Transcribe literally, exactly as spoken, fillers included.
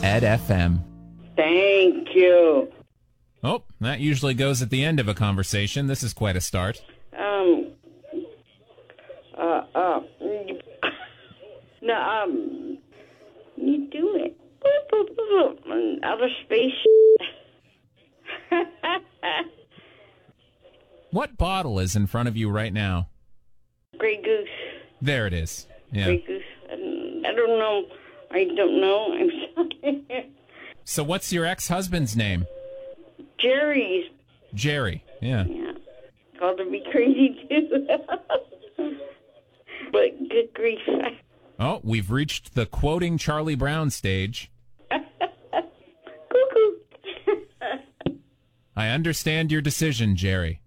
Ed F M. Thank you. Oh, that usually goes at the end of a conversation. This is quite a start. Um, uh, uh, no, um, you do it. Outer space. What bottle is in front of you right now? Grey Goose. There it is. Yeah. Grey Goose. I don't know. I don't know. I'm sorry. So what's your ex-husband's name? Jerry's. Jerry. Yeah. Yeah. Called to be crazy, too. But good grief. Oh, we've reached the quoting Charlie Brown stage. Cuckoo. I understand your decision, Jerry.